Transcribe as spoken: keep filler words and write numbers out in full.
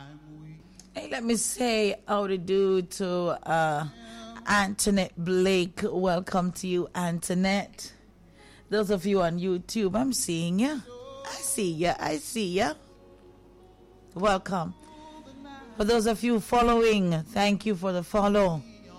Hey, let me say how to do to uh, Antoinette Blake. Welcome to you, Antoinette. Those of you on YouTube, I'm seeing you. I see you. I see you. Welcome. For those of you following, thank you for the follow.